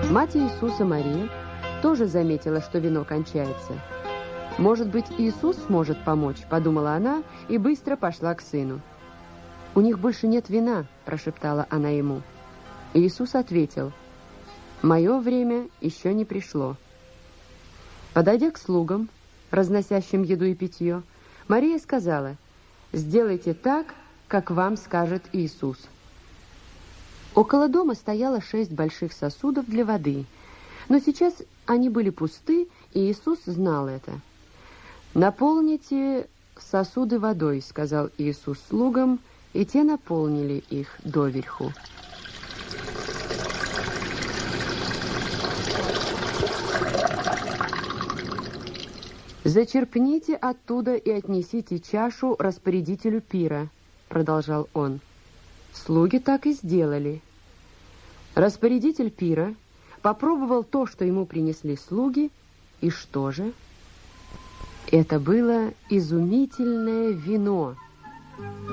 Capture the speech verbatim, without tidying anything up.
Мать Иисуса, Мария, тоже заметила, что вино кончается. «Может быть, Иисус сможет помочь», — подумала она и быстро пошла к сыну. «У них больше нет вина», — прошептала она ему. Иисус ответил: «Мое время еще не пришло». Подойдя к слугам, разносящим еду и питье, Мария сказала: «Сделайте так, как вам скажет Иисус». Около дома стояло шесть больших сосудов для воды, но сейчас они были пусты, и Иисус знал это. «Наполните сосуды водой», — сказал Иисус слугам, и те наполнили их доверху. «Зачерпните оттуда и отнесите чашу распорядителю пира», — продолжал он. Слуги так и сделали. Распорядитель пира попробовал то, что ему принесли слуги, и что же? Это было изумительное вино.